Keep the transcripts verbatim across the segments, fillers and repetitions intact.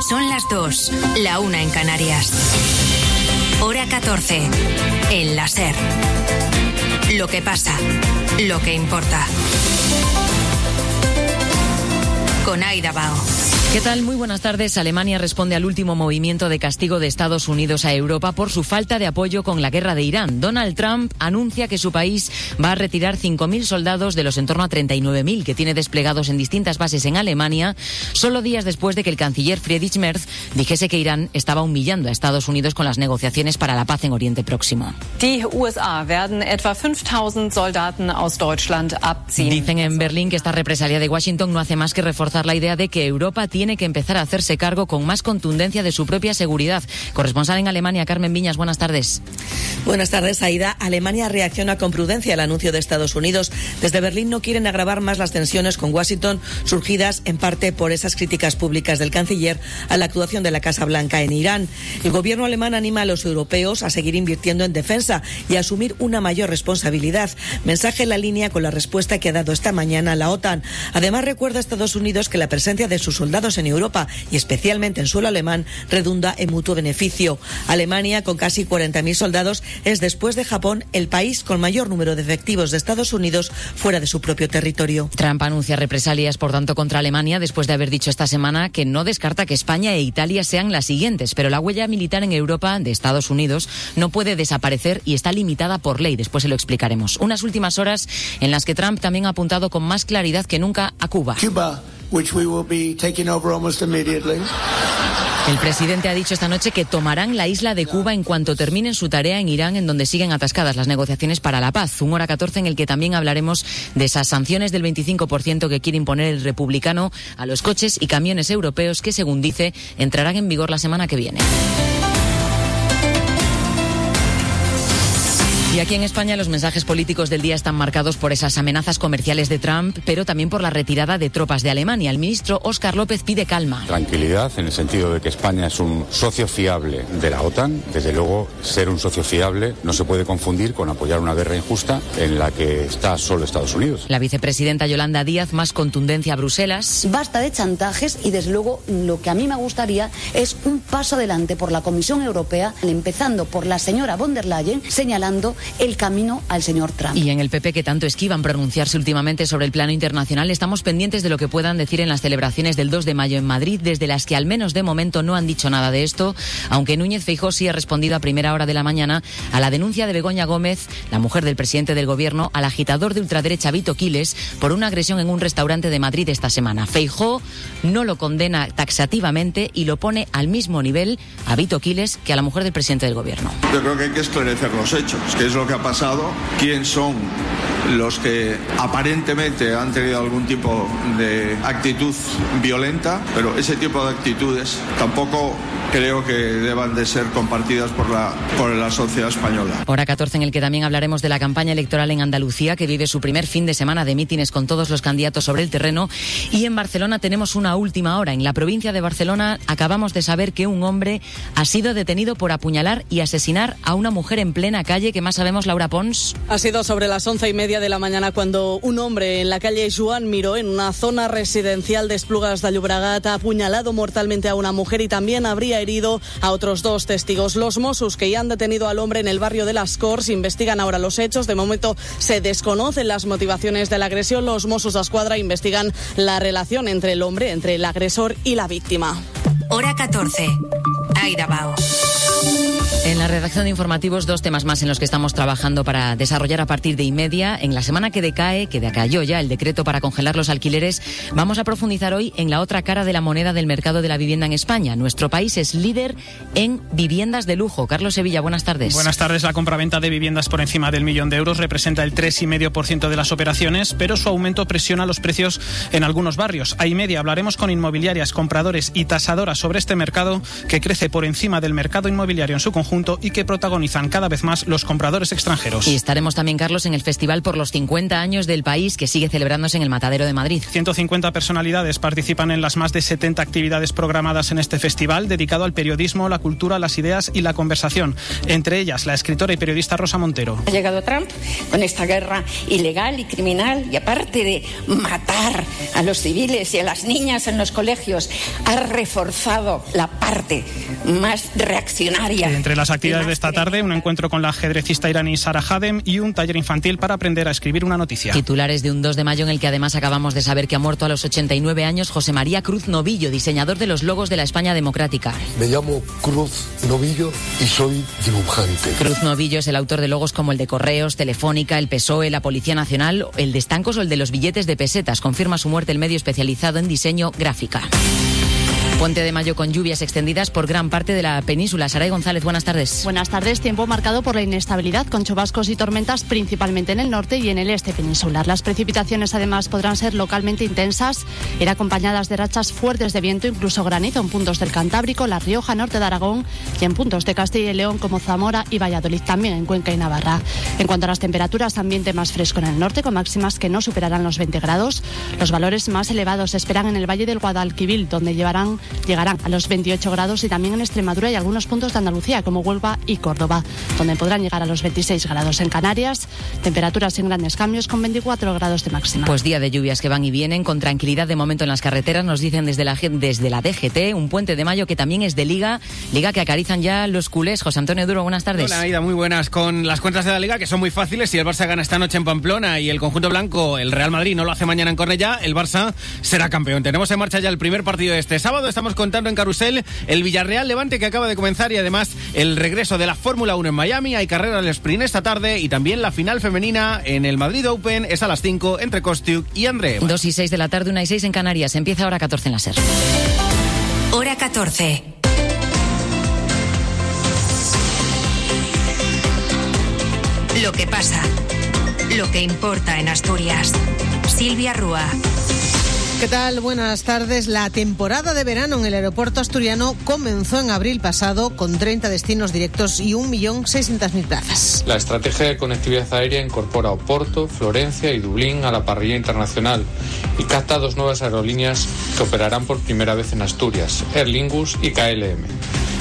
Son las dos, la una en Canarias. Hora catorce, en la SER. Lo que pasa, lo que importa. Con Aida Bao. ¿Qué tal? Muy buenas tardes. Alemania responde al último movimiento de castigo de Estados Unidos a Europa por su falta de apoyo con la guerra de Irán. Donald Trump anuncia que su país va a retirar cinco mil soldados de los en torno a treinta y nueve mil que tiene desplegados en distintas bases en Alemania, solo días después de que el canciller Friedrich Merz dijese que Irán estaba humillando a Estados Unidos con las negociaciones para la paz en Oriente Próximo. Die U S A werden etwa fünftausend Soldaten aus Deutschland abziehen. Dicen en Berlín que esta represalia de Washington no hace más que reforzar la idea de que Europa tiene tiene que empezar a hacerse cargo con más contundencia de su propia seguridad. Corresponsal en Alemania, Carmen Viñas, buenas tardes. Buenas tardes, Aida. Alemania reacciona con prudencia al anuncio de Estados Unidos. Desde Berlín no quieren agravar más las tensiones con Washington, surgidas en parte por esas críticas públicas del canciller a la actuación de la Casa Blanca en Irán. El gobierno alemán anima a los europeos a seguir invirtiendo en defensa y a asumir una mayor responsabilidad. Mensaje en la línea con la respuesta que ha dado esta mañana la OTAN. Además, recuerda a Estados Unidos que la presencia de sus soldados en Europa y especialmente en suelo alemán redunda en mutuo beneficio. Alemania, con casi cuarenta mil soldados, es después de Japón el país con mayor número de efectivos de Estados Unidos fuera de su propio territorio. Trump anuncia represalias, por tanto, contra Alemania después de haber dicho esta semana que no descarta que España e Italia sean las siguientes, pero la huella militar en Europa de Estados Unidos no puede desaparecer y está limitada por ley. Después se lo explicaremos. Unas últimas horas en las que Trump también ha apuntado con más claridad que nunca a Cuba. Cuba. Which we will be taking over almost immediately. El presidente ha dicho esta noche que tomarán la isla de Cuba en cuanto terminen su tarea en Irán, en donde siguen atascadas las negociaciones para la paz. Un hora catorce en el que también hablaremos de esas sanciones del veinticinco por ciento que quiere imponer el republicano a los coches y camiones europeos que, según dice, entrarán en vigor la semana que viene. Y aquí en España los mensajes políticos del día están marcados por esas amenazas comerciales de Trump, pero también por la retirada de tropas de Alemania. El ministro Óscar López pide calma. Tranquilidad en el sentido de que España es un socio fiable de la OTAN. Desde luego, ser un socio fiable no se puede confundir con apoyar una guerra injusta en la que está solo Estados Unidos. La vicepresidenta Yolanda Díaz, más contundencia a Bruselas. Basta de chantajes y, desde luego, lo que a mí me gustaría es un paso adelante por la Comisión Europea, empezando por la señora von der Leyen, señalando el camino al señor Trump. Y en el P P, que tanto esquivan pronunciarse últimamente sobre el plano internacional, estamos pendientes de lo que puedan decir en las celebraciones del dos de mayo en Madrid, desde las que al menos de momento no han dicho nada de esto, aunque Núñez Feijóo sí ha respondido a primera hora de la mañana a la denuncia de Begoña Gómez, la mujer del presidente del gobierno, al agitador de ultraderecha Vito Quiles por una agresión en un restaurante de Madrid esta semana. Feijóo no lo condena taxativamente y lo pone al mismo nivel a Vito Quiles que a la mujer del presidente del gobierno. Yo creo que hay que esclarecer los hechos, que es lo que ha pasado, quién son los que aparentemente han tenido algún tipo de actitud violenta, pero ese tipo de actitudes tampoco creo que deban de ser compartidas por la, por la sociedad española. Hora catorce en el que también hablaremos de la campaña electoral en Andalucía, que vive su primer fin de semana de mítines con todos los candidatos sobre el terreno. Y en Barcelona tenemos una última hora. En la provincia de Barcelona acabamos de saber que un hombre ha sido detenido por apuñalar y asesinar a una mujer en plena calle. ¿Qué más sabemos, Laura Pons? Ha sido sobre las once y media de la mañana cuando un hombre en la calle Joan Miró, en una zona residencial de Esplugas de Llobregat, ha apuñalado mortalmente a una mujer y también habría herido a otros dos testigos. Los Mossos, que ya han detenido al hombre en el barrio de Las Corts, investigan ahora los hechos. De momento se desconocen las motivaciones de la agresión. Los Mossos d'Esquadra investigan la relación entre el hombre, entre el agresor y la víctima. Hora catorce. Aida Bao. En la redacción de informativos, dos temas más en los que estamos trabajando para desarrollar a partir de y media. En la semana que decae, que decayó ya el decreto para congelar los alquileres, vamos a profundizar hoy en la otra cara de la moneda del mercado de la vivienda en España. Nuestro país es líder en viviendas de lujo. Carlos Sevilla, buenas tardes. Buenas tardes. La compraventa de viviendas por encima del millón de euros representa el tres coma cinco por ciento de las operaciones, pero su aumento presiona los precios en algunos barrios. A y media hablaremos con inmobiliarias, compradores y tasadoras sobre este mercado que crece por encima del mercado inmobiliario en su conjunto y que protagonizan cada vez más los compradores extranjeros. Y estaremos también, Carlos, en el festival por los cincuenta años del país, que sigue celebrándose en el Matadero de Madrid. ciento cincuenta personalidades participan en las más de setenta actividades programadas en este festival, dedicado al periodismo, la cultura, las ideas y la conversación. Entre ellas, la escritora y periodista Rosa Montero. Ha llegado Trump con esta guerra ilegal y criminal, y aparte de matar a los civiles y a las niñas en los colegios, ha reforzado la parte más reaccionaria. Y entre las actividades de esta tarde, un encuentro con la ajedrecista iraní Sara Hadem y un taller infantil para aprender a escribir una noticia. Titulares de un dos de mayo en el que además acabamos de saber que ha muerto a los ochenta y nueve años José María Cruz Novillo, diseñador de los logos de la España democrática. Me llamo Cruz Novillo y soy dibujante. Cruz Novillo es el autor de logos como el de Correos, Telefónica, el P S O E, la Policía Nacional, el de estancos o el de los billetes de pesetas. Confirma su muerte el medio especializado en diseño gráfica. Puente de mayo con lluvias extendidas por gran parte de la península. Saray González, buenas tardes. Buenas tardes. Tiempo marcado por la inestabilidad, con chubascos y tormentas principalmente en el norte y en el este peninsular. Las precipitaciones además podrán ser localmente intensas, ir acompañadas de rachas fuertes de viento, incluso granizo en puntos del Cantábrico, La Rioja, norte de Aragón y en puntos de Castilla y León como Zamora y Valladolid, también en Cuenca y Navarra. En cuanto a las temperaturas, ambiente más fresco en el norte, con máximas que no superarán los veinte grados. Los valores más elevados se esperan en el Valle del Guadalquivir, donde llevarán llegarán a los veintiocho grados, y también en Extremadura y algunos puntos de Andalucía como Huelva y Córdoba, donde podrán llegar a los veintiséis grados. En Canarias, temperaturas sin grandes cambios con veinticuatro grados de máxima. Pues día de lluvias que van y vienen con tranquilidad de momento en las carreteras, nos dicen desde la, desde la D G T, un puente de mayo que también es de Liga, Liga que acarizan ya los culés. José Antonio Duro, buenas tardes. Hola, Aida, muy buenas. Con las cuentas de la Liga que son muy fáciles, si el Barça gana esta noche en Pamplona y el conjunto blanco, el Real Madrid, no lo hace mañana en Cornellá, el Barça será campeón. Tenemos en marcha ya el primer partido de este sábado, estamos contando en Carrusel el Villarreal Levante que acaba de comenzar, y además el regreso de la Fórmula uno en Miami. Hay carrera del sprint esta tarde y también la final femenina en el Madrid Open es a las cinco entre Kostiuk y André. dos y seis de la tarde, una y seis en Canarias. Empieza hora catorce en la SER. Hora catorce. Lo que pasa, lo que importa en Asturias. Silvia Rúa. ¿Qué tal? Buenas tardes. La temporada de verano en el aeropuerto asturiano comenzó en abril pasado con treinta destinos directos y un millón seiscientas mil plazas. La estrategia de conectividad aérea incorpora Oporto, Florencia y Dublín a la parrilla internacional y capta dos nuevas aerolíneas que operarán por primera vez en Asturias, Aer Lingus y K L M.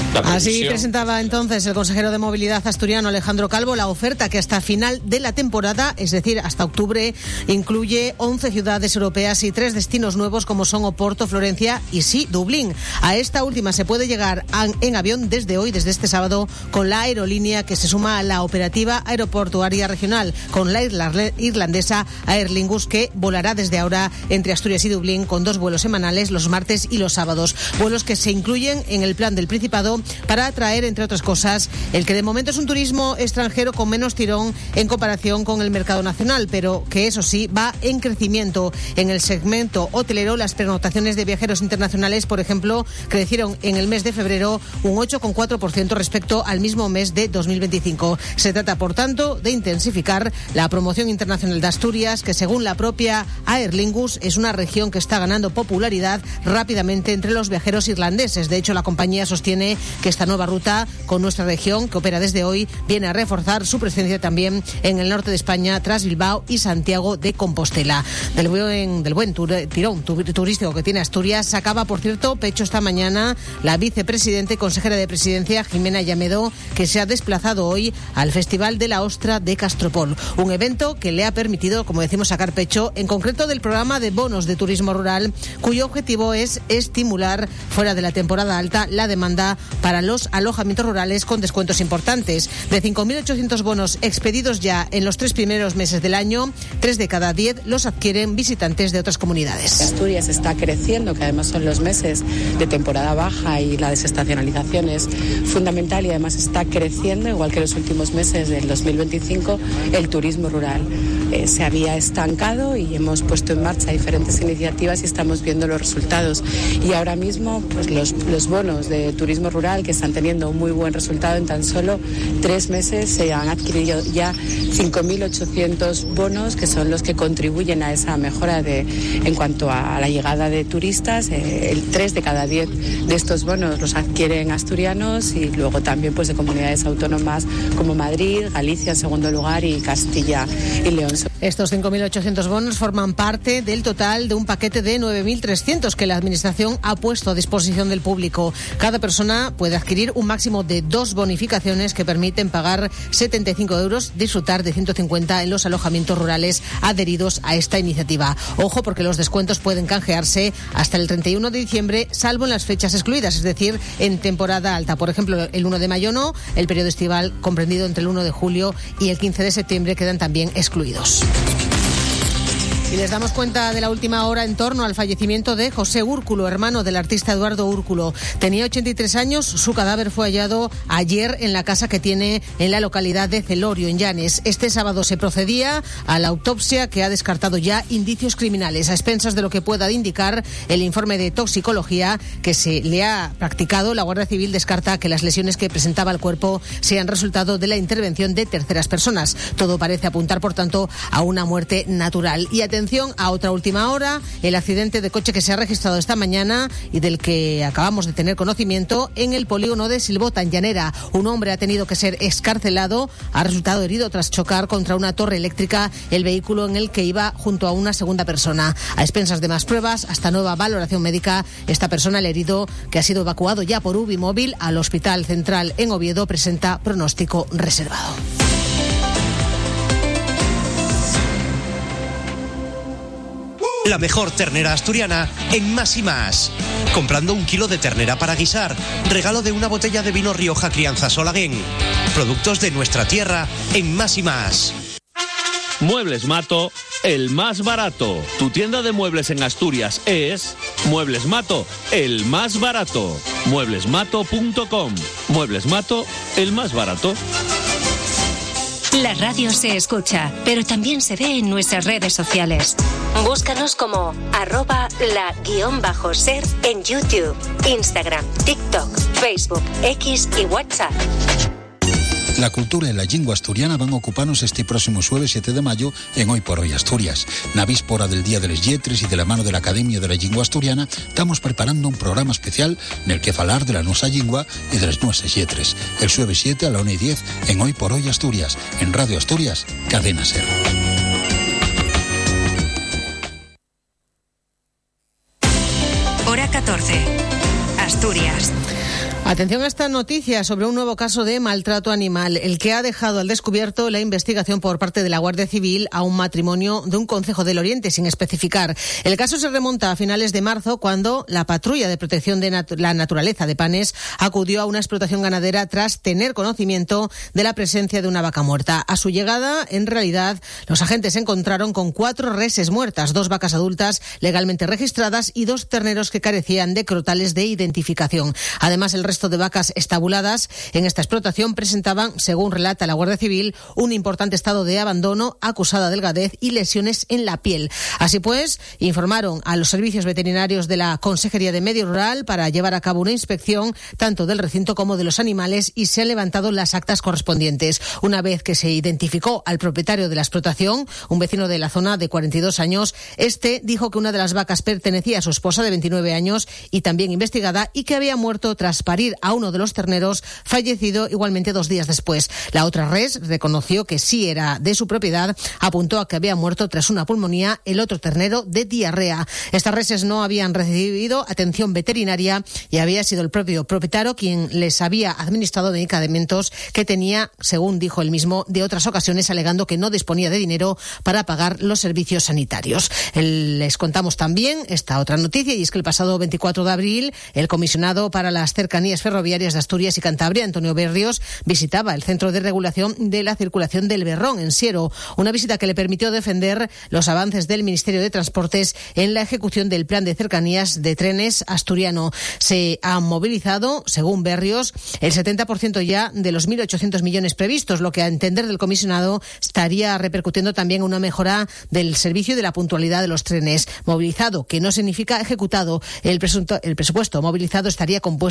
Así presentaba entonces el consejero de Movilidad asturiano Alejandro Calvo la oferta que hasta final de la temporada, es decir, hasta octubre, incluye once ciudades europeas y tres destinos nuevos como son Oporto, Florencia y sí, Dublín. A esta última se puede llegar en avión desde hoy, desde este sábado, con la aerolínea que se suma a la operativa aeroportuaria regional, con la irlandesa Aer Lingus, que volará desde ahora entre Asturias y Dublín con dos vuelos semanales los martes y los sábados. Vuelos que se incluyen en el plan del Principado para atraer, entre otras cosas, el que de momento es un turismo extranjero con menos tirón en comparación con el mercado nacional, pero que eso sí va en crecimiento. En el segmento hotelero, las pernoctaciones de viajeros internacionales, por ejemplo, crecieron en el mes de febrero un ocho coma cuatro por ciento respecto al mismo mes de dos mil veinticinco. Se trata, por tanto, de intensificar la promoción internacional de Asturias, que según la propia Aer Lingus es una región que está ganando popularidad rápidamente entre los viajeros irlandeses. De hecho, la compañía sostiene que esta nueva ruta con nuestra región, que opera desde hoy, viene a reforzar su presencia también en el norte de España, tras Bilbao y Santiago de Compostela. Del buen, del buen tur, tirón turístico que tiene Asturias, sacaba, por cierto, pecho esta mañana la vicepresidenta y consejera de Presidencia, Jimena Llamedo, que se ha desplazado hoy al Festival de la Ostra de Castropol. Un evento que le ha permitido, como decimos, sacar pecho, en concreto del programa de bonos de turismo rural, cuyo objetivo es estimular, fuera de la temporada alta, la demanda para los alojamientos rurales con descuentos importantes. De cinco mil ochocientos bonos expedidos ya en los tres primeros meses del año, tres de cada diez los adquieren visitantes de otras comunidades. Asturias está creciendo, que además son los meses de temporada baja y la desestacionalización es fundamental, y además está creciendo, igual que los últimos meses del dos mil veinticinco, el turismo rural. Eh, se había estancado y hemos puesto en marcha diferentes iniciativas y estamos viendo los resultados. Y ahora mismo, pues los, los bonos de turismo rural rural que están teniendo un muy buen resultado. En tan solo tres meses se han adquirido ya cinco mil ochocientos bonos, que son los que contribuyen a esa mejora de, en cuanto a la llegada de turistas. Eh, el tres de cada diez de estos bonos los adquieren asturianos, y luego también pues de comunidades autónomas como Madrid, Galicia en segundo lugar y Castilla y León. Estos cinco mil ochocientos bonos forman parte del total de un paquete de nueve mil trescientos que la Administración ha puesto a disposición del público. Cada persona puede adquirir un máximo de dos bonificaciones que permiten pagar setenta y cinco euros, disfrutar de ciento cincuenta en los alojamientos rurales adheridos a esta iniciativa. Ojo, porque los descuentos pueden canjearse hasta el treinta y uno de diciembre, salvo en las fechas excluidas, es decir, en temporada alta. Por ejemplo, el uno de mayo no, el periodo estival comprendido entre el uno de julio y el quince de septiembre quedan también excluidos. Y les damos cuenta de la última hora en torno al fallecimiento de José Úrculo, hermano del artista Eduardo Úrculo. Tenía ochenta y tres años, su cadáver fue hallado ayer en la casa que tiene en la localidad de Celorio, en Llanes. Este sábado se procedía a la autopsia, que ha descartado ya indicios criminales, a expensas de lo que pueda indicar el informe de toxicología que se le ha practicado. La Guardia Civil descarta que las lesiones que presentaba el cuerpo sean resultado de la intervención de terceras personas. Todo parece apuntar, por tanto, a una muerte natural. Y atención a otra última hora, el accidente de coche que se ha registrado esta mañana y del que acabamos de tener conocimiento en el polígono de Silbota, en Llanera. Un hombre ha tenido que ser excarcelado, ha resultado herido tras chocar contra una torre eléctrica el vehículo en el que iba junto a una segunda persona. A expensas de más pruebas, hasta nueva valoración médica, esta persona, el herido, que ha sido evacuado ya por UBI móvil al Hospital Central en Oviedo, presenta pronóstico reservado. La mejor ternera asturiana en Más y Más. Comprando un kilo de ternera para guisar, regalo de una botella de vino Rioja Crianza Solaguén. Productos de nuestra tierra en Más y Más. Muebles Mato, el más barato. Tu tienda de muebles en Asturias es Muebles Mato, el más barato. muebles mato punto com. Muebles Mato, el más barato. La radio se escucha, pero también se ve en nuestras redes sociales. Búscanos como arroba la guión bajo ser en YouTube, Instagram, TikTok, Facebook, X y WhatsApp. La cultura y la lengua asturiana van a ocuparnos este próximo jueves siete de mayo en Hoy por Hoy Asturias. Na víspora del Día de les Lletres y de la mano de la Academia de la Lengua Asturiana, estamos preparando un programa especial en el que falar de la nuestra lengua y de las nuestras lletres. El jueves siete a la una y diez en Hoy por Hoy Asturias, en Radio Asturias, Cadena Ser. Hora catorce. Asturias. Atención a esta noticia sobre un nuevo caso de maltrato animal, el que ha dejado al descubierto la investigación por parte de la Guardia Civil a un matrimonio de un concejo del Oriente, sin especificar. El caso se remonta a finales de marzo, cuando la Patrulla de Protección de Nat- la Naturaleza de Panes acudió a una explotación ganadera tras tener conocimiento de la presencia de una vaca muerta. A su llegada, en realidad, los agentes se encontraron con cuatro reses muertas, dos vacas adultas legalmente registradas y dos terneros que carecían de crotales de identificación. Además, el resto de vacas estabuladas en esta explotación presentaban, según relata la Guardia Civil, un importante estado de abandono, acusada delgadez y lesiones en la piel. Así pues, informaron a los servicios veterinarios de la Consejería de Medio Rural para llevar a cabo una inspección tanto del recinto como de los animales, y se han levantado las actas correspondientes. Una vez que se identificó al propietario de la explotación, un vecino de la zona de cuarenta y dos años, este dijo que una de las vacas pertenecía a su esposa de veintinueve años y también investigada, y que había muerto tras parir a uno de los terneros, fallecido igualmente dos días después. La otra res reconoció que sí era de su propiedad, apuntó a que había muerto tras una pulmonía el otro ternero de diarrea. Estas reses no habían recibido atención veterinaria y había sido el propio propietario quien les había administrado medicamentos que tenía, según dijo él mismo, de otras ocasiones, alegando que no disponía de dinero para pagar los servicios sanitarios. El, les contamos también esta otra noticia, y es que el pasado veinticuatro de abril el comisionado para las cercanías ferroviarias de Asturias y Cantabria, Antonio Berrios, visitaba el Centro de Regulación de la Circulación del Berrón, en Siero, una visita que le permitió defender los avances del Ministerio de Transportes en la ejecución del plan de cercanías de trenes asturiano. Se han movilizado, según Berrios, el setenta por ciento ya de los mil ochocientos millones previstos, lo que, a entender del comisionado, estaría repercutiendo también en una mejora del servicio y de la puntualidad de los trenes. Movilizado, que no significa ejecutado. El, presunto, el presupuesto movilizado estaría compuesto, según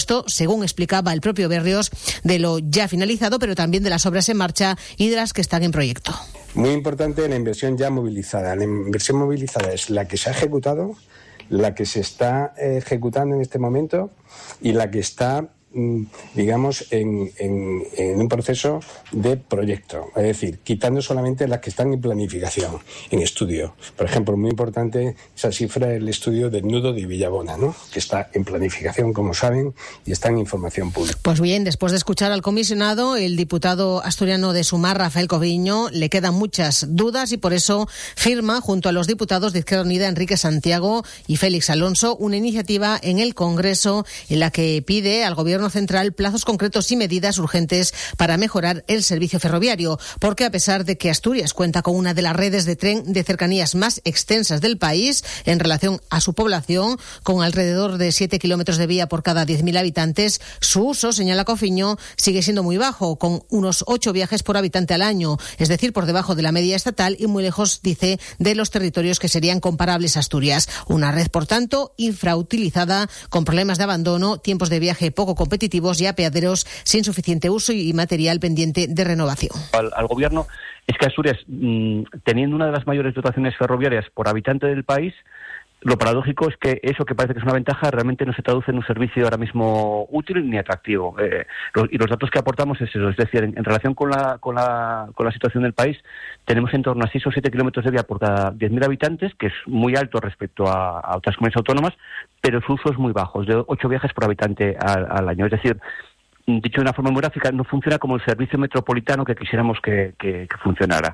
según explicaba el propio Berrios, de lo ya finalizado, pero también de las obras en marcha y de las que están en proyecto. Muy importante la inversión ya movilizada. La inversión movilizada es la que se ha ejecutado, la que se está ejecutando en este momento y la que está, digamos, en, en, en un proceso de proyecto. Es decir, quitando solamente las que están en planificación, en estudio. Por ejemplo, muy importante esa cifra es el estudio del nudo de Villabona, ¿no?, que está en planificación, como saben, y está en información pública. Pues bien, después de escuchar al comisionado, el diputado asturiano de Sumar, Rafael Coviño, le quedan muchas dudas y por eso firma, junto a los diputados de Izquierda Unida, Enrique Santiago y Félix Alonso, una iniciativa en el Congreso en la que pide al Gobierno Central plazos concretos y medidas urgentes para mejorar el servicio ferroviario, porque a pesar de que Asturias cuenta con una de las redes de tren de cercanías más extensas del país en relación a su población, con alrededor de siete kilómetros de vía por cada diez mil habitantes, su uso, señala Cofiño, sigue siendo muy bajo, con unos ocho viajes por habitante al año, es decir, por debajo de la media estatal y muy lejos, dice, de los territorios que serían comparables a Asturias. Una red, por tanto, infrautilizada, con problemas de abandono, tiempos de viaje poco competitivos y apeaderos sin suficiente uso y material pendiente de renovación. Al, al gobierno es que Asturias, mmm, teniendo una de las mayores dotaciones ferroviarias por habitante del país, lo paradójico es que eso que parece que es una ventaja realmente no se traduce en un servicio ahora mismo útil ni atractivo. Eh, los, y los datos que aportamos es eso, es decir, en, en relación con la, con, la, con la situación del país, tenemos en torno a seis o siete kilómetros de vía por cada diez mil habitantes, que es muy alto respecto a, a otras comunidades autónomas, pero su uso es muy bajo, es de ocho viajes por habitante al, al año. Es decir, dicho de una forma muy gráfica, no funciona como el servicio metropolitano que quisiéramos que, que, que funcionara.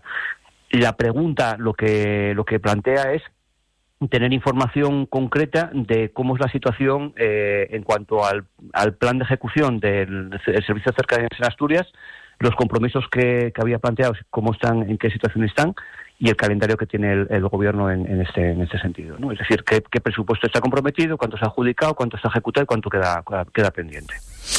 La pregunta lo que, lo que plantea es tener información concreta de cómo es la situación eh, en cuanto al, al plan de ejecución del, del servicio de cercanías en Asturias, los compromisos que, que había planteado, cómo están, en qué situación están, y el calendario que tiene el, el gobierno en, en este en este sentido, ¿no? Es decir, qué, qué presupuesto está comprometido, cuánto se ha adjudicado, cuánto está ejecutado y cuánto queda, queda pendiente.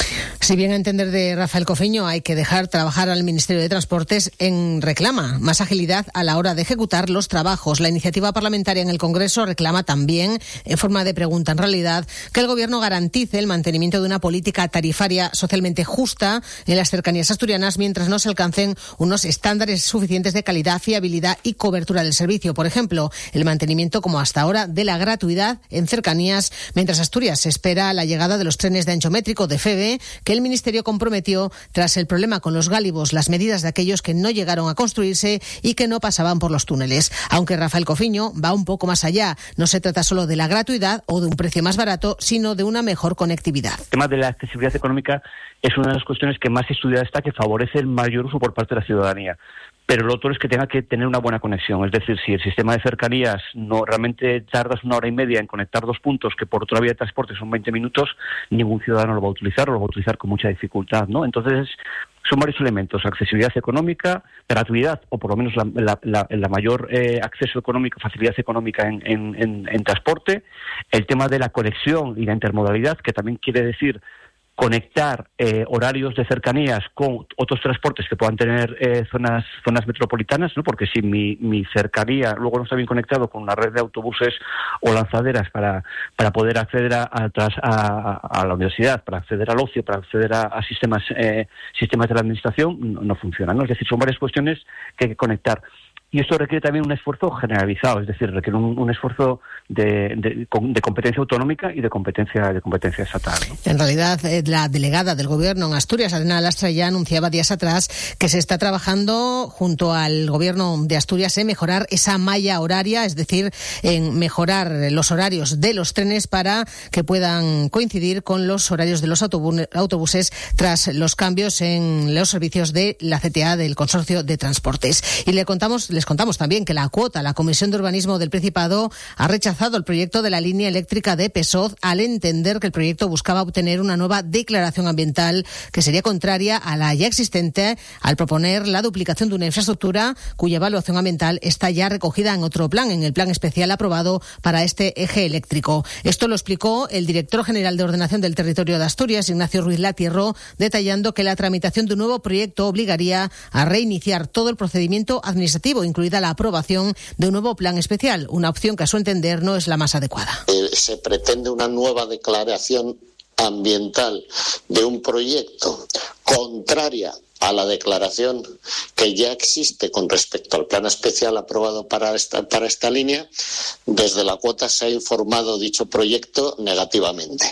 Si bien a entender de Rafael Cofiño hay que dejar trabajar al Ministerio de Transportes, en reclama más agilidad a la hora de ejecutar los trabajos. La iniciativa parlamentaria en el Congreso reclama también, en forma de pregunta en realidad, que el Gobierno garantice el mantenimiento de una política tarifaria socialmente justa en las cercanías asturianas mientras no se alcancen unos estándares suficientes de calidad, fiabilidad y cobertura del servicio. Por ejemplo, el mantenimiento, como hasta ahora, de la gratuidad en cercanías, mientras Asturias se espera la llegada de los trenes de ancho métrico de F E B E, que el Ministerio comprometió tras el problema con los gálibos, las medidas de aquellos que no llegaron a construirse y que no pasaban por los túneles. Aunque Rafael Cofiño va un poco más allá. No se trata solo de la gratuidad o de un precio más barato, sino de una mejor conectividad. El tema de la accesibilidad económica es una de las cuestiones que más estudiada está, que favorece el mayor uso por parte de la ciudadanía. Pero lo otro es que tenga que tener una buena conexión. Es decir, si el sistema de cercanías no realmente tardas una hora y media en conectar dos puntos que por otra vía de transporte son veinte minutos, ningún ciudadano lo va a utilizar o lo va a utilizar con mucha dificultad, ¿no? Entonces, son varios elementos: accesibilidad económica, gratuidad o por lo menos la, la, la, la mayor eh, acceso económico, facilidad económica en, en, en, en transporte, el tema de la conexión y la intermodalidad, que también quiere decir conectar eh, horarios de cercanías con otros transportes que puedan tener eh, zonas zonas metropolitanas, ¿no? Porque si mi, mi cercanía luego no está bien conectado con una red de autobuses o lanzaderas para para poder acceder a, a, a, a la universidad, para acceder al ocio, para acceder a, a sistemas eh, sistemas de la administración, no, no funciona, ¿no? Es decir, son varias cuestiones que hay que conectar. Y esto requiere también un esfuerzo generalizado, es decir, requiere un, un esfuerzo de, de, de competencia autonómica y de competencia de competencia estatal, ¿no? En realidad, la delegada del Gobierno en Asturias, Adriana Lastra, ya anunciaba días atrás que se está trabajando junto al Gobierno de Asturias en mejorar esa malla horaria, es decir, en mejorar los horarios de los trenes para que puedan coincidir con los horarios de los autobuses tras los cambios en los servicios de la C T A, del Consorcio de Transportes. Y le contamos Les contamos también que la Cuota, la Comisión de Urbanismo del Principado, ha rechazado el proyecto de la línea eléctrica de Pesoz al entender que el proyecto buscaba obtener una nueva declaración ambiental que sería contraria a la ya existente, al proponer la duplicación de una infraestructura cuya evaluación ambiental está ya recogida en otro plan, en el plan especial aprobado para este eje eléctrico. Esto lo explicó el director general de Ordenación del Territorio de Asturias, Ignacio Ruiz Latierro, detallando que la tramitación de un nuevo proyecto obligaría a reiniciar todo el procedimiento administrativo, incluida la aprobación de un nuevo plan especial, una opción que a su entender no es la más adecuada. Eh, se pretende una nueva declaración ambiental de un proyecto contraria a la declaración que ya existe con respecto al plan especial aprobado para esta, para esta línea, desde la cuota se ha informado dicho proyecto negativamente.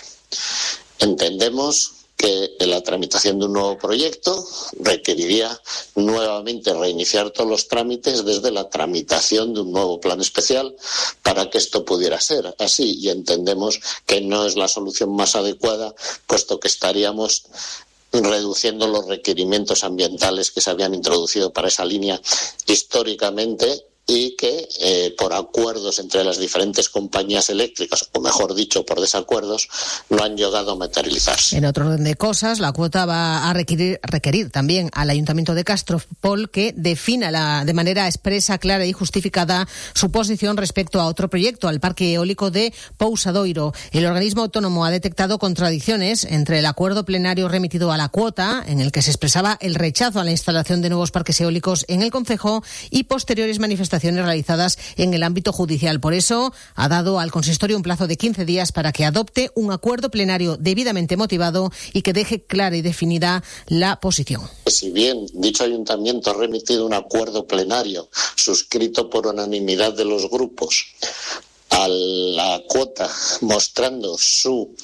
Entendemos que la tramitación de un nuevo proyecto requeriría nuevamente reiniciar todos los trámites desde la tramitación de un nuevo plan especial para que esto pudiera ser así, y entendemos que no es la solución más adecuada, puesto que estaríamos reduciendo los requerimientos ambientales que se habían introducido para esa línea históricamente y que eh, por acuerdos entre las diferentes compañías eléctricas, o mejor dicho, por desacuerdos, no han llegado a materializarse. En otro orden de cosas, la cuota va a requerir, requerir también al Ayuntamiento de Castropol que defina la, de manera expresa, clara y justificada su posición respecto a otro proyecto, al parque eólico de Pousadoiro. El organismo autónomo ha detectado contradicciones entre el acuerdo plenario remitido a la cuota, en el que se expresaba el rechazo a la instalación de nuevos parques eólicos en el concejo, y posteriores manifestaciones realizadas en el ámbito judicial. Por eso ha dado al consistorio un plazo de quince días para que adopte un acuerdo plenario debidamente motivado y que deje clara y definida la posición. Si bien dicho ayuntamiento ha remitido un acuerdo plenario suscrito por unanimidad de los grupos a la cuota, mostrando su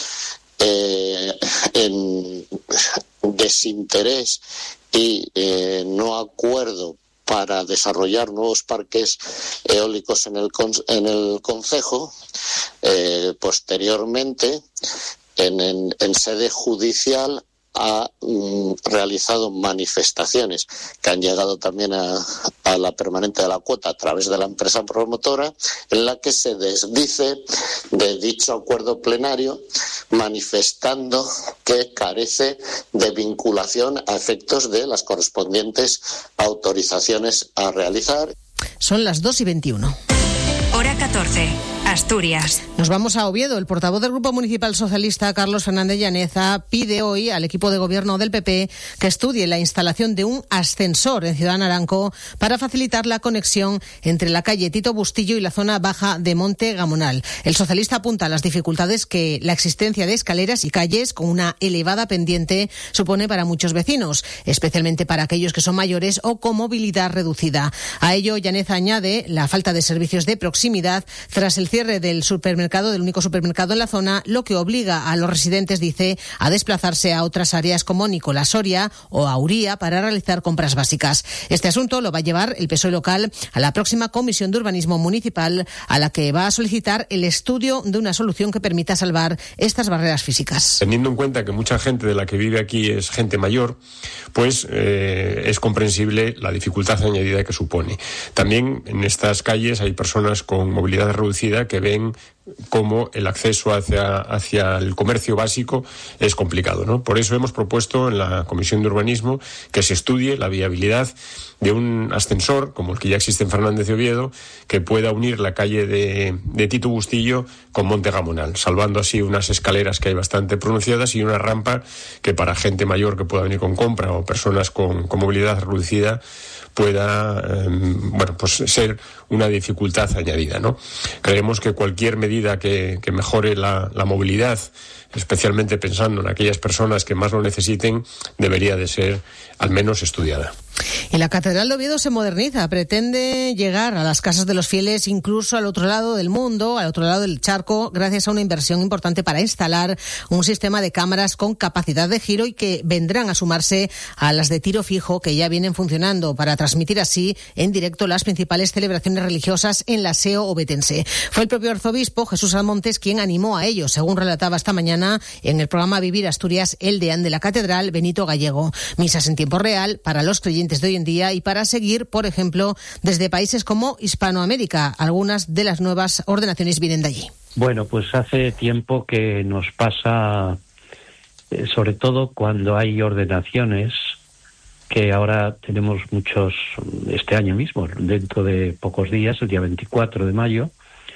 eh, en desinterés y eh, no acuerdo para desarrollar nuevos parques eólicos en el, en el concejo, eh, posteriormente, en, en, en sede judicial, ha mm, realizado manifestaciones que han llegado también a, a la permanente de la cuota a través de la empresa promotora, en la que se desdice de dicho acuerdo plenario, manifestando que carece de vinculación a efectos de las correspondientes autorizaciones a realizar. Son las dos y veintiuno. Hora catorce. Asturias. Nos vamos a Oviedo. El portavoz del Grupo Municipal Socialista, Carlos Fernández Llaneza, pide hoy al equipo de gobierno del P P que estudie la instalación de un ascensor en Ciudad Naranco para facilitar la conexión entre la calle Tito Bustillo y la zona baja de Monte Gamonal. El socialista apunta a las dificultades que la existencia de escaleras y calles con una elevada pendiente supone para muchos vecinos, especialmente para aquellos que son mayores o con movilidad reducida. A ello, Llaneza añade la falta de servicios de proximidad tras el cierre del supermercado, del único supermercado en la zona, lo que obliga a los residentes, dice, a desplazarse a otras áreas como Nicolás Soria o Auría para realizar compras básicas. Este asunto lo va a llevar el P S O E local a la próxima Comisión de Urbanismo Municipal, a la que va a solicitar el estudio de una solución que permita salvar estas barreras físicas. Teniendo en cuenta que mucha gente de la que vive aquí es gente mayor, pues eh, es comprensible la dificultad añadida que supone. También en estas calles hay personas con movilidad reducida que ven cómo el acceso hacia, hacia el comercio básico es complicado, ¿no? Por eso hemos propuesto en la Comisión de Urbanismo que se estudie la viabilidad de un ascensor, como el que ya existe en Fernández de Oviedo, que pueda unir la calle de, de Tito Bustillo con Monte Gamonal, salvando así unas escaleras que hay bastante pronunciadas y una rampa que para gente mayor que pueda venir con compra o personas con, con movilidad reducida pueda eh, bueno, pues ser una dificultad añadida, ¿no? Creemos que cualquier medida que, que mejore la, la movilidad, especialmente pensando en aquellas personas que más lo necesiten, debería de ser al menos estudiada. Y la Catedral de Oviedo se moderniza, pretende llegar a las casas de los fieles, incluso al otro lado del mundo, al otro lado del charco, gracias a una inversión importante para instalar un sistema de cámaras con capacidad de giro y que vendrán a sumarse a las de tiro fijo que ya vienen funcionando para transmitir así en directo las principales celebraciones religiosas en la S E O obetense. Fue el propio arzobispo Jesús Almontes quien animó a ello, según relataba esta mañana en el programa Vivir Asturias el deán de la Catedral, Benito Gallego. Misas en tiempo real para los creyentes de hoy en día y para seguir, por ejemplo, desde países como Hispanoamérica. Algunas de las nuevas ordenaciones vienen de allí. Bueno, pues hace tiempo que nos pasa, eh, sobre todo cuando hay ordenaciones, que ahora tenemos muchos, este año mismo, dentro de pocos días, el día veinticuatro de mayo,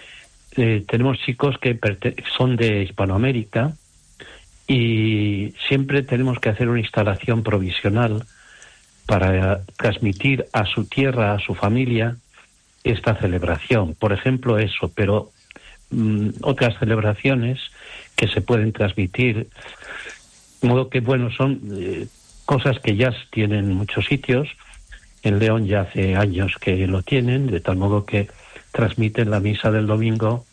eh, tenemos chicos que perte- son de Hispanoamérica y siempre tenemos que hacer una instalación provisional para transmitir a su tierra, a su familia, esta celebración. Por ejemplo, eso, pero mm, otras celebraciones que se pueden transmitir. De modo que, bueno, son eh, cosas que ya tienen muchos sitios. En León ya hace años que lo tienen, de tal modo que transmiten la misa del domingo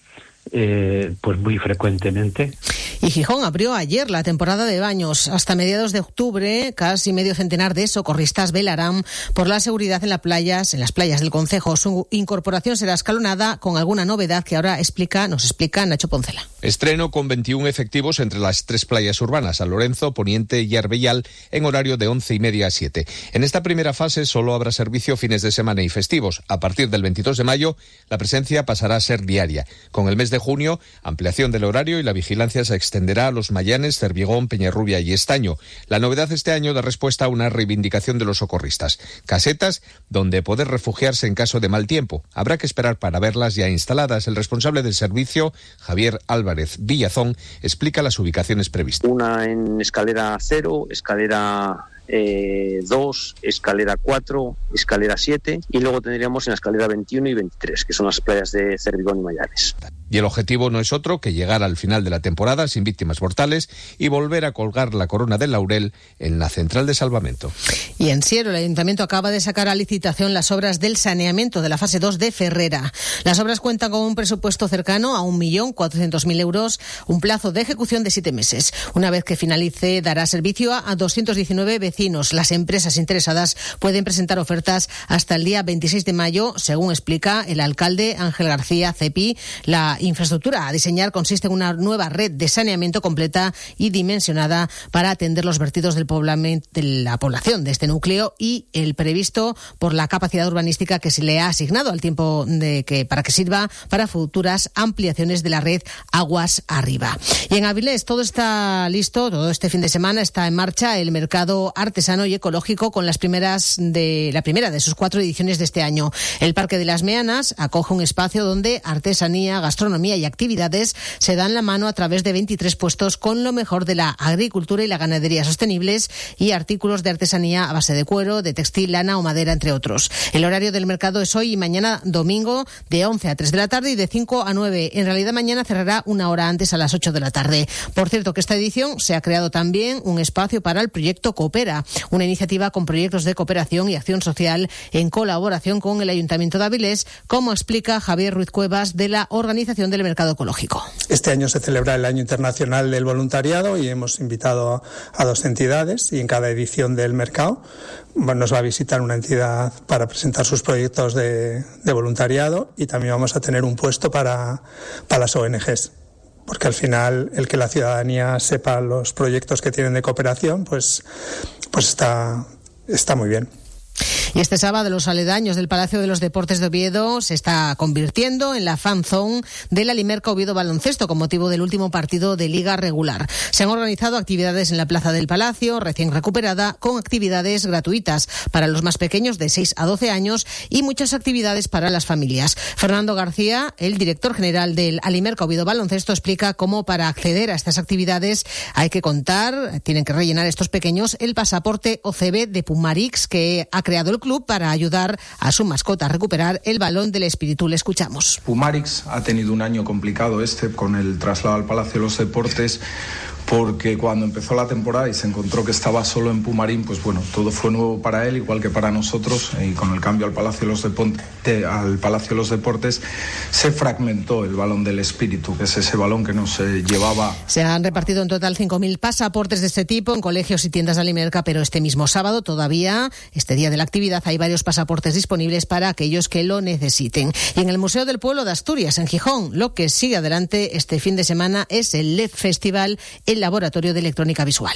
eh, pues muy frecuentemente. Y Gijón abrió ayer la temporada de baños. Hasta mediados de octubre, casi medio centenar de socorristas velarán por la seguridad en las playas, en las playas del concejo. Su incorporación será escalonada con alguna novedad que ahora explica, nos explica Nacho Poncela. Estreno con veintiún efectivos entre las tres playas urbanas, San Lorenzo, Poniente y Arbellal, en horario de once y media a siete. En esta primera fase solo habrá servicio fines de semana y festivos. A partir del veintidós de mayo, la presencia pasará a ser diaria. Con el mes de junio, ampliación del horario y la vigilancia se extenderá a Los Mayanes, Cervigón, Peñarrubia y Estaño. La novedad este año da respuesta a una reivindicación de los socorristas. Casetas donde poder refugiarse en caso de mal tiempo. Habrá que esperar para verlas ya instaladas. El responsable del servicio, Javier Álvarez Villazón, explica las ubicaciones previstas. Una en escalera cero, escalera Eh, dos, escalera cuatro, escalera siete y luego tendríamos en la escalera veintiuno y veintitrés, que son las playas de Cervigón y Mayares. Y el objetivo no es otro que llegar al final de la temporada sin víctimas mortales y volver a colgar la corona del laurel en la central de salvamento. Y en Siero, el Ayuntamiento acaba de sacar a licitación las obras del saneamiento de la fase dos de Ferrera. Las obras cuentan con un presupuesto cercano a un millón cuatrocientos mil euros, un plazo de ejecución de siete meses. Una vez que finalice, dará servicio a doscientos diecinueve vecinos. Las empresas interesadas pueden presentar ofertas hasta el día veintiséis de mayo, según explica el alcalde Ángel García Cepi. La infraestructura a diseñar consiste en una nueva red de saneamiento completa y dimensionada para atender los vertidos del poblamiento de la población de este núcleo y el previsto por la capacidad urbanística que se le ha asignado al tiempo de que para que sirva para futuras ampliaciones de la red Aguas Arriba. Y en Avilés todo está listo, todo este fin de semana está en marcha el mercado artesano y ecológico con las primeras de la primera de sus cuatro ediciones de este año. El Parque de las Meanas acoge un espacio donde artesanía, gastronomía y actividades se dan la mano a través de veintitrés puestos con lo mejor de la agricultura y la ganadería sostenibles y artículos de artesanía a base de cuero, de textil, lana o madera, entre otros. El horario del mercado es hoy y mañana domingo de once a tres de la tarde y de cinco a nueve. En realidad mañana cerrará una hora antes a las ocho de la tarde. Por cierto que esta edición se ha creado también un espacio para el proyecto Coopera, una iniciativa con proyectos de cooperación y acción social en colaboración con el Ayuntamiento de Avilés, como explica Javier Ruiz Cuevas de la Organización del Mercado Ecológico. Este año se celebra el Año Internacional del Voluntariado y hemos invitado a dos entidades y en cada edición del mercado nos va a visitar una entidad para presentar sus proyectos de, de voluntariado y también vamos a tener un puesto para, para las O N Ges. Porque al final el que la ciudadanía sepa los proyectos que tienen de cooperación, pues, pues está, está muy bien. Y este sábado los aledaños del Palacio de los Deportes de Oviedo se está convirtiendo en la fan zone de la Limerca Oviedo Baloncesto con motivo del último partido de Liga regular. Se han organizado actividades en la Plaza del Palacio, recién recuperada, con actividades gratuitas para los más pequeños de seis a doce años y muchas actividades para las familias. Fernando García, el director general del Alimerca Oviedo Baloncesto, explica cómo para acceder a estas actividades hay que contar, tienen que rellenar estos pequeños el pasaporte O C B de Pumarix que ha creado el club para ayudar a su mascota a recuperar el balón del espíritu. Le escuchamos. Pumarix ha tenido un año complicado este con el traslado al Palacio de los Deportes, porque cuando empezó la temporada y se encontró que estaba solo en Pumarín, pues bueno, todo fue nuevo para él, igual que para nosotros, y con el cambio al Palacio de los Deportes, al Palacio de los Deportes se fragmentó el balón del espíritu, que es ese balón que nos eh, llevaba. Se han repartido en total cinco mil pasaportes de este tipo en colegios y tiendas de Alimerca, pero este mismo sábado todavía, este día de la actividad, hay varios pasaportes disponibles para aquellos que lo necesiten. Y en el Museo del Pueblo de Asturias, en Gijón, lo que sigue adelante este fin de semana es el L E D Festival, el Laboratorio de Electrónica Visual.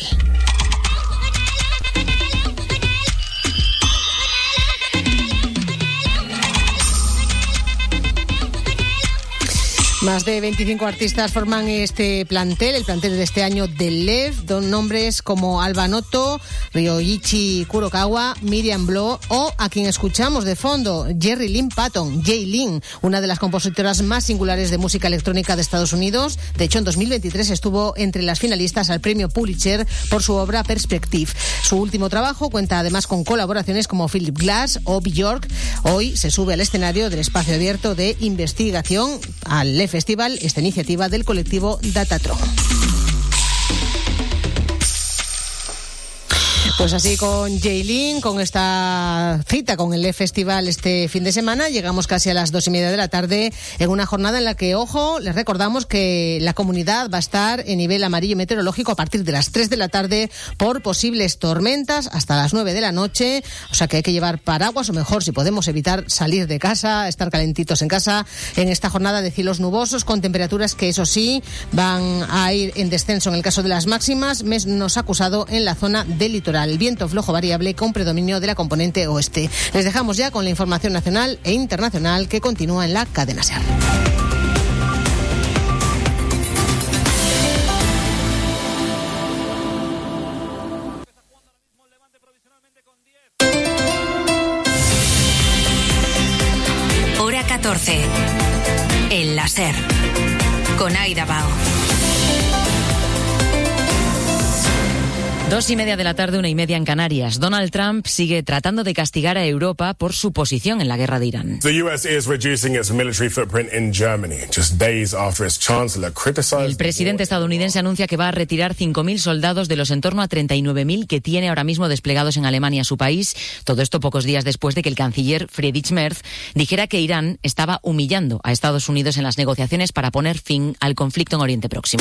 Más de veinticinco artistas forman este plantel, el plantel de este año del L E D, con nombres como Alba Noto, Ryoichi Kurokawa, Miriam Blow o a quien escuchamos de fondo, Jerry Lynn Patton, Jay Lynn, una de las compositoras más singulares de música electrónica de Estados Unidos. De hecho, en dos mil veintitrés estuvo entre las finalistas al premio Pulitzer por su obra Perspective. Su último trabajo cuenta además con colaboraciones como Philip Glass o Björk. Hoy se sube al escenario del espacio abierto de investigación, al F Festival, esta iniciativa del colectivo Datatron. Pues así con Jaylin, con esta cita con el E-Festival este fin de semana, llegamos casi a las dos y media de la tarde en una jornada en la que, ojo, les recordamos que la comunidad va a estar en nivel amarillo meteorológico a partir de las tres de la tarde por posibles tormentas hasta las nueve de la noche, o sea que hay que llevar paraguas, o mejor, si podemos evitar salir de casa, estar calentitos en casa en esta jornada de cielos nubosos con temperaturas que, eso sí, van a ir en descenso en el caso de las máximas, menos acusado en la zona del litoral. El viento flojo variable con predominio de la componente oeste. Les dejamos ya con la información nacional e internacional que continúa en la cadena SER. Hora catorce. El láser. Con Aida Bao. Dos y media de la tarde, una y media en Canarias. Donald Trump sigue tratando de castigar a Europa por su posición en la guerra de Irán. El presidente estadounidense anuncia que va a retirar cinco mil soldados de los en torno a treinta y nueve mil que tiene ahora mismo desplegados en Alemania, su país. Todo esto pocos días después de que el canciller Friedrich Merz dijera que Irán estaba humillando a Estados Unidos en las negociaciones para poner fin al conflicto en Oriente Próximo.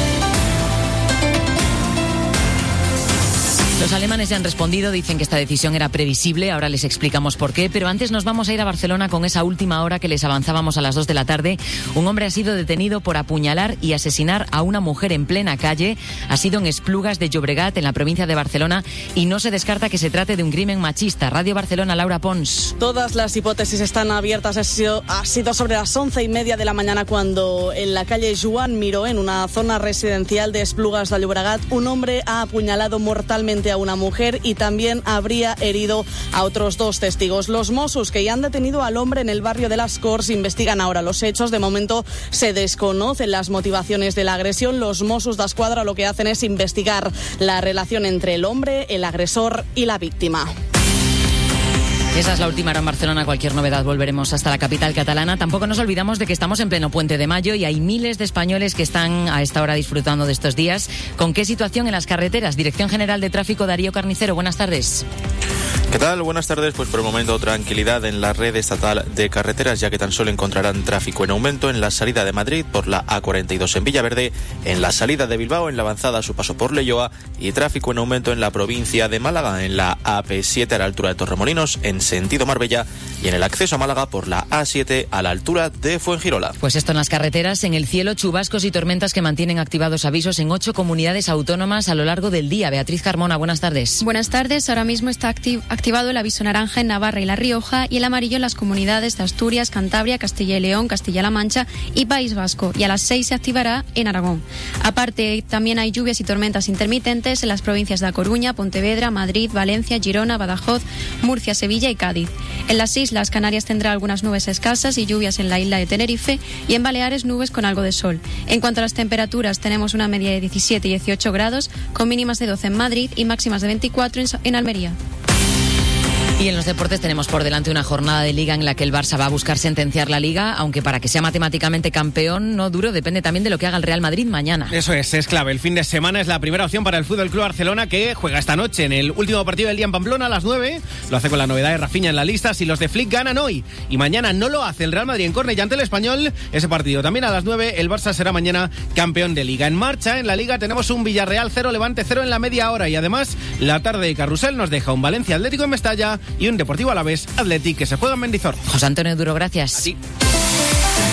Los alemanes ya han respondido, dicen que esta decisión era previsible, ahora les explicamos por qué, pero antes nos vamos a ir a Barcelona con esa última hora que les avanzábamos a las dos de la tarde. Un hombre ha sido detenido por apuñalar y asesinar a una mujer en plena calle. Ha sido en Esplugas de Llobregat, en la provincia de Barcelona, y no se descarta que se trate de un crimen machista. Radio Barcelona, Laura Pons. Todas las hipótesis están abiertas. Ha sido, ha sido sobre las once y media de la mañana cuando en la calle Joan Miró, en una zona residencial de Esplugas de Llobregat, un hombre ha apuñalado mortalmente a una mujer y también habría herido a otros dos testigos. Los Mossos, que ya han detenido al hombre en el barrio de Las Corts, investigan ahora los hechos. De momento se desconocen las motivaciones de la agresión. Los Mossos d'Esquadra lo que hacen es investigar la relación entre el hombre, el agresor y la víctima. Esa es la última hora en Barcelona. Cualquier novedad volveremos hasta la capital catalana. Tampoco nos olvidamos de que estamos en pleno puente de mayo y hay miles de españoles que están a esta hora disfrutando de estos días. ¿Con qué situación en las carreteras? Dirección General de Tráfico, Darío Carnicero. Buenas tardes. ¿Qué tal? Buenas tardes. Pues por el momento tranquilidad en la red estatal de carreteras, ya que tan solo encontrarán tráfico en aumento en la salida de Madrid por la A cuarenta y dos en Villaverde, en la salida de Bilbao en la avanzada a su paso por Leioa y tráfico en aumento en la provincia de Málaga en la A P siete a la altura de Torremolinos en sentido Marbella y en el acceso a Málaga por la A siete a la altura de Fuengirola. Pues esto en las carreteras, en el cielo, chubascos y tormentas que mantienen activados avisos en ocho comunidades autónomas a lo largo del día. Beatriz Carmona, buenas tardes. Buenas tardes. Ahora mismo está activ- activado el aviso naranja en Navarra y La Rioja y el amarillo en las comunidades de Asturias, Cantabria, Castilla y León, Castilla-La Mancha y País Vasco. Y a las seis se activará en Aragón. Aparte, también hay lluvias y tormentas intermitentes en las provincias de A Coruña, Pontevedra, Madrid, Valencia, Girona, Badajoz, Murcia, Sevilla y Cádiz. En las Islas Canarias tendrá algunas nubes escasas y lluvias en la isla de Tenerife y en Baleares nubes con algo de sol. En cuanto a las temperaturas, tenemos una media de diecisiete y dieciocho grados, con mínimas de doce en Madrid y máximas de veinticuatro en Almería. Y en los deportes tenemos por delante una jornada de Liga en la que el Barça va a buscar sentenciar la Liga, aunque para que sea matemáticamente campeón no duro, depende también de lo que haga el Real Madrid mañana. Eso es, es clave. El fin de semana es la primera opción para el Fútbol Club Barcelona, que juega esta noche en el último partido del día en Pamplona a las nueve. Lo hace con la novedad de Rafinha en la lista. Si los de Flick ganan hoy y mañana no lo hace el Real Madrid en Cornellá ante el Español, ese partido también a las nueve. El Barça será mañana campeón de Liga. En marcha en la Liga tenemos un Villarreal cero, Levante cero en la media hora, y además la tarde de Carrusel nos deja un Valencia Atlético en Mestalla y un Deportivo Alavés Athletic que se juega en Mendizorroza. José Antonio Duro, gracias. A ti.